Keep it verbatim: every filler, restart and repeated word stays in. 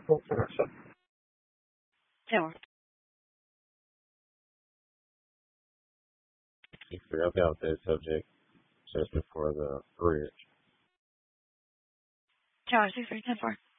Taylor. You forgot about that subject just before the bridge. Taylor, six three ten four.